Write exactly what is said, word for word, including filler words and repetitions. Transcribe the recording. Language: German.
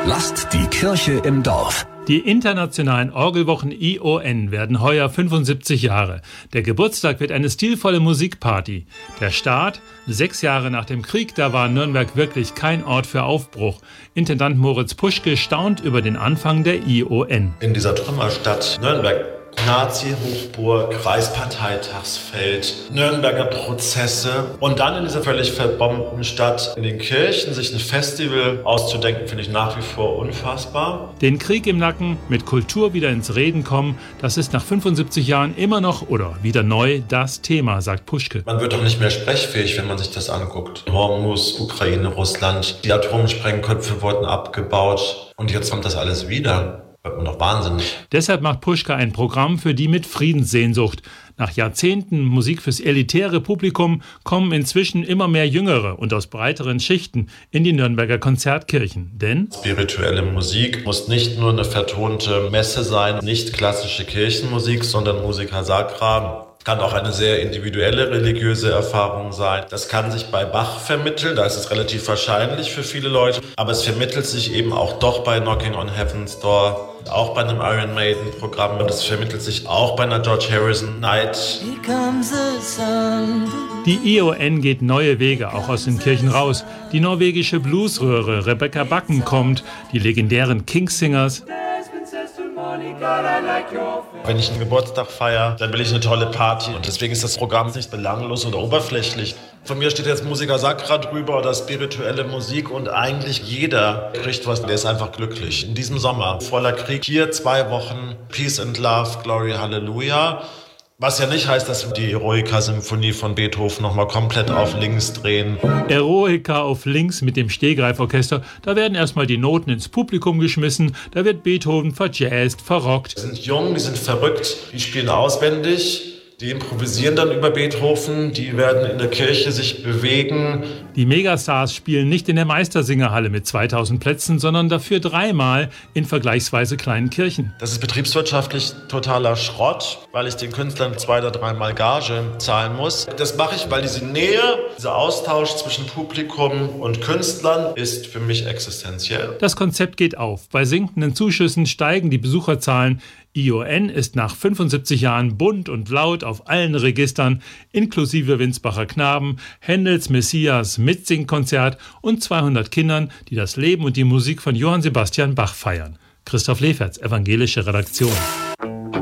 Lasst die Kirche im Dorf. Die internationalen Orgelwochen I O N werden heuer fünfundsiebzig Jahre. Der Geburtstag wird eine stilvolle Musikparty. Der Start? Sechs Jahre nach dem Krieg, da war Nürnberg wirklich kein Ort für Aufbruch. Intendant Moritz Puschke staunt über den Anfang der I O N. In dieser Trümmerstadt Nürnberg, Nazi-Hochburg, Kreisparteitagsfeld, Nürnberger Prozesse und dann in dieser völlig verbombten Stadt in den Kirchen sich ein Festival auszudenken, finde ich nach wie vor unfassbar. Den Krieg im Nacken, mit Kultur wieder ins Reden kommen, das ist nach fünfundsiebzig Jahren immer noch oder wieder neu das Thema, sagt Puschke. Man wird doch nicht mehr sprechfähig, wenn man sich das anguckt. Hormus, Ukraine, Russland, die Atomsprengköpfe wurden abgebaut und jetzt kommt das alles wieder. Wird man doch wahnsinnig. Deshalb macht Puschke ein Programm für die mit Friedenssehnsucht. Nach Jahrzehnten Musik fürs elitäre Publikum kommen inzwischen immer mehr Jüngere und aus breiteren Schichten in die Nürnberger Konzertkirchen. Denn spirituelle Musik muss nicht nur eine vertonte Messe sein, nicht klassische Kirchenmusik, sondern Musica Sacra. Kann auch eine sehr individuelle religiöse Erfahrung sein. Das kann sich bei Bach vermitteln, da ist es relativ wahrscheinlich für viele Leute. Aber es vermittelt sich eben auch doch bei Knocking on Heaven's Door, auch bei einem Iron Maiden Programm. Und es vermittelt sich auch bei einer George Harrison Night. Die I O N geht neue Wege, auch aus den Kirchen raus. Die norwegische Bluesröhre Rebecca Backen kommt, die legendären Kingsingers. Wenn ich einen Geburtstag feiere, dann will ich eine tolle Party. Und deswegen ist das Programm nicht belanglos oder oberflächlich. Von mir steht jetzt Musica Sacra drüber oder spirituelle Musik und eigentlich jeder kriegt was. Der ist einfach glücklich. In diesem Sommer voller Krieg, hier zwei Wochen Peace and Love, Glory, Hallelujah. Was ja nicht heißt, dass wir die Eroica-Symphonie von Beethoven nochmal komplett auf links drehen. Eroica auf links mit dem Stehgreiforchester. Da werden erstmal die Noten ins Publikum geschmissen. Da wird Beethoven verjazzt, verrockt. Die sind jung, die sind verrückt, die spielen auswendig. Die improvisieren dann über Beethoven, die werden in der Kirche sich bewegen. Die Megastars spielen nicht in der Meistersingerhalle mit zweitausend Plätzen, sondern dafür dreimal in vergleichsweise kleinen Kirchen. Das ist betriebswirtschaftlich totaler Schrott, weil ich den Künstlern zwei oder dreimal Gage zahlen muss. Das mache ich, weil diese Nähe, dieser Austausch zwischen Publikum und Künstlern ist für mich existenziell. Das Konzept geht auf. Bei sinkenden Zuschüssen steigen die Besucherzahlen. I O N ist nach fünfundsiebzig Jahren bunt und laut auf allen Registern, inklusive Winsbacher Knaben, Händels Messias Mitsingkonzert und zweihundert Kindern, die das Leben und die Musik von Johann Sebastian Bach feiern. Christoph Leferz, Evangelische Redaktion.